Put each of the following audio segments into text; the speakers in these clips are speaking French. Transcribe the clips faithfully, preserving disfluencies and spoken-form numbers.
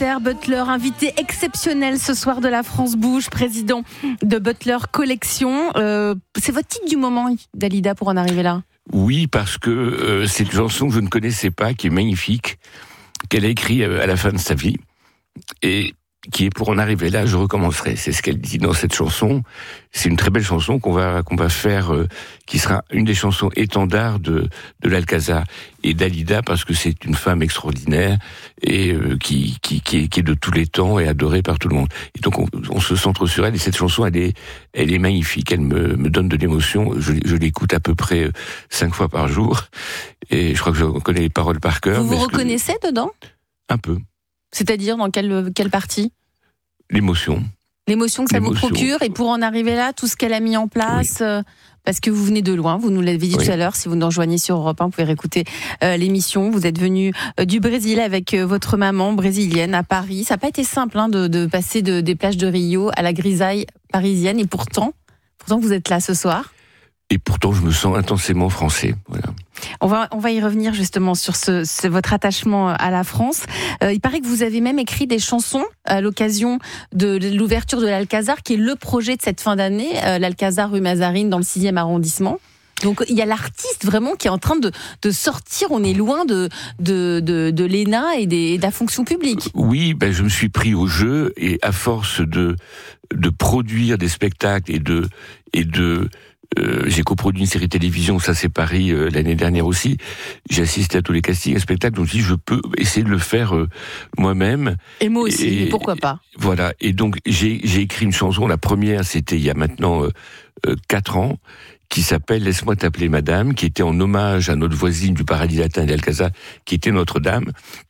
Walter Butler, invité exceptionnel ce soir de La France Bouge, président de Butler Collection. Euh, c'est votre titre du moment, Dalida, pour en arriver là? Oui, parce que euh, c'est une chanson que je ne connaissais pas, qui est magnifique, qu'elle a écrite à la fin de sa vie, et qui est pour en arriver là, je recommencerai. C'est ce qu'elle dit dans cette chanson. C'est une très belle chanson qu'on va qu'on va faire, euh, qui sera une des chansons étendards de de l'Alcazar et Dalida, parce que c'est une femme extraordinaire et euh, qui qui qui est, qui est de tous les temps et adorée par tout le monde. Et donc on, on se centre sur elle, et cette chanson elle est elle est magnifique. Elle me me donne de l'émotion. Je je l'écoute à peu près cinq fois par jour et je crois que je connais les paroles par cœur. Vous vous reconnaissez que... dedans? Un peu. C'est-à-dire, dans quelle, quelle partie? L'émotion. L'émotion que ça L'émotion. vous procure, et pour en arriver là, tout ce qu'elle a mis en place, oui. euh, parce que vous venez de loin, vous nous l'avez dit oui. tout à l'heure, si vous nous rejoignez sur Europe un, vous pouvez réécouter euh, l'émission. Vous êtes venu euh, du Brésil avec euh, votre maman brésilienne à Paris. Ça n'a pas été simple hein, de, de passer de, des plages de Rio à la grisaille parisienne, et pourtant, pourtant vous êtes là ce soir. Et pourtant, je me sens intensément français. Voilà. On va, on va y revenir justement sur ce, ce, votre attachement à la France. Euh, il paraît que vous avez même écrit des chansons à l'occasion de l'ouverture de l'Alcazar, qui est le projet de cette fin d'année, euh, l'Alcazar rue Mazarine dans le sixième arrondissement. Donc il y a l'artiste vraiment qui est en train de, de sortir. On est loin de, de, de, de l'E N A et, des, et de la fonction publique. Oui, ben je me suis pris au jeu, et à force de, de produire des spectacles et de... Et de Euh, j'ai coproduit une série de télévision, ça c'est Paris, euh, l'année dernière aussi. J'ai assisté à tous les castings et spectacles, donc je dis je peux essayer de le faire euh, moi-même. Et moi aussi, et, pourquoi pas. Voilà, et donc j'ai, j'ai écrit une chanson, la première c'était il y a maintenant euh, euh, quatre ans, qui s'appelle « Laisse-moi t'appeler Madame », qui était en hommage à notre voisine du Paradis Latin d'Alcazar, qui était Notre-Dame,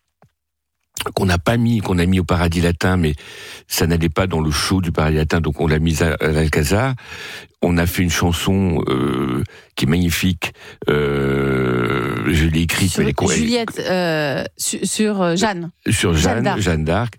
qu'on n'a pas mis, qu'on a mis au Paradis Latin, mais ça n'allait pas dans le show du Paradis Latin, donc on l'a mise à, à l'Alcazar. On a fait une chanson euh, qui est magnifique. Euh, je l'ai écrite. Sur mais les... Juliette, euh, sur, sur Jeanne. Sur Jeanne, Jeanne d'Arc. Jeanne d'Arc.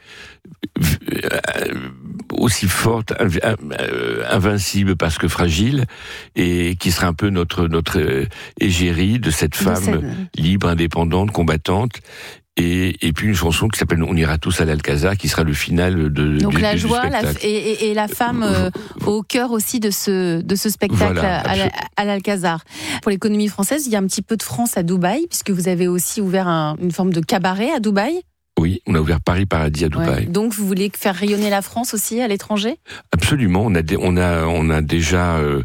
Euh, aussi forte, invincible parce que fragile, et qui sera un peu notre notre égérie de cette femme de libre, indépendante, combattante. Et, et puis une chanson qui s'appelle « On ira tous à l'Alcazar », qui sera le final de donc du, la du joie spectacle. La, et, et, et la femme euh, au cœur aussi de ce de ce spectacle voilà, à, à l'Alcazar. Pour l'économie française, il y a un petit peu de France à Dubaï, puisque vous avez aussi ouvert un, une forme de cabaret à Dubaï. Oui, on a ouvert Paris Paradis à Dubaï. Ouais. Donc vous voulez faire rayonner la France aussi à l'étranger? Absolument. On a on a on a déjà euh,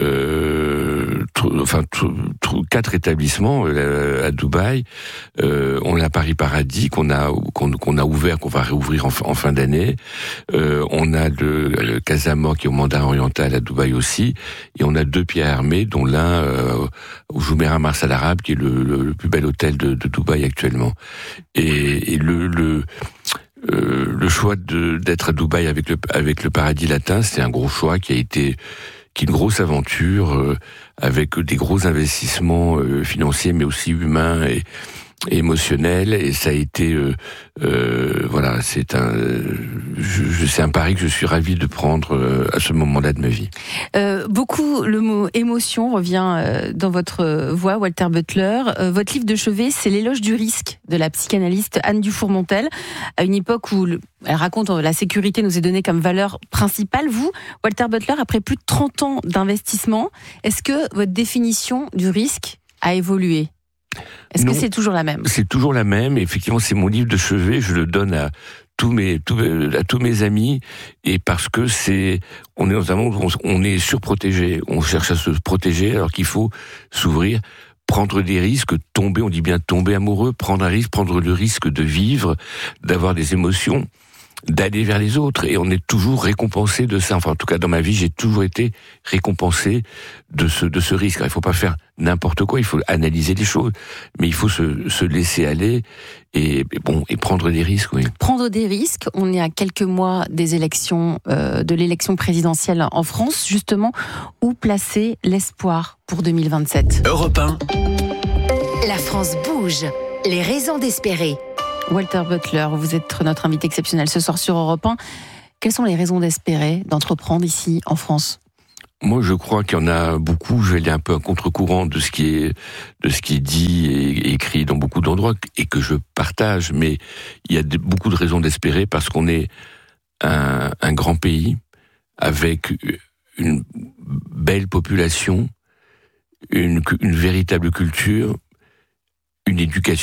euh, tr- enfin tr- tr- quatre établissements euh, à Dubaï. Euh, on a Paris Paradis qu'on a qu'on, qu'on a ouvert, qu'on va réouvrir en, en fin d'année. Euh, on a le, le Casamor qui est au Mandarin Oriental à Dubaï aussi, et on a deux Pierre Hermé, dont l'un euh, au Jumeirah Mars Al Arab, qui est le, le, le plus bel hôtel de, de Dubaï actuellement. Et, et le Le, le, euh, le choix de, d'être à Dubaï avec le, avec le Paradis Latin, c'est un gros choix qui a été, qui est une grosse aventure, euh, avec des gros investissements euh, financiers, mais aussi humains et, et émotionnels. Et ça a été, euh, euh, voilà, c'est un, je, je, c'est un pari que je suis ravi de prendre euh, à ce moment-là de ma vie. Euh, beaucoup, le mot émotion revient euh, dans votre voix, Walter Butler. Euh, votre livre de chevet, c'est L'éloge du risque de la psychanalyste Anne Dufour-Montel, à une époque où le, elle raconte la sécurité nous est donnée comme valeur principale. Vous, Walter Butler, après plus de trente ans d'investissement, est-ce que votre définition du risque a évolué ? Est-ce non, que c'est toujours la même? C'est toujours la même. Et effectivement, c'est mon livre de chevet. Je le donne à tous mes, tous, à tous mes amis. Et parce que c'est, on est dans un monde où on, on est surprotégé. On cherche à se protéger alors qu'il faut s'ouvrir, prendre des risques, tomber, on dit bien tomber amoureux, prendre un risque, prendre le risque de vivre, d'avoir des émotions, d'aller vers les autres, et on est toujours récompensé de ça. Enfin, en tout cas, dans ma vie, j'ai toujours été récompensé de ce de ce risque. Alors, il faut pas faire n'importe quoi, il faut analyser les choses, mais il faut se, se laisser aller et, et bon et prendre des risques. Oui. Prendre des risques. On est à quelques mois des élections, euh, de l'élection présidentielle en France. Justement, où placer l'espoir pour deux mille vingt-sept? Europe un. La France bouge. Les raisons d'espérer. Walter Butler, vous êtes notre invité exceptionnel ce soir sur Europe un. Quelles sont les raisons d'espérer, d'entreprendre ici en France ? Moi, je crois qu'il y en a beaucoup. Je vais aller un peu à contre-courant de ce qui est de ce qui est dit et écrit dans beaucoup d'endroits et que je partage. Mais il y a de, beaucoup de raisons d'espérer parce qu'on est un, un grand pays avec une belle population, une, une véritable culture, une éducation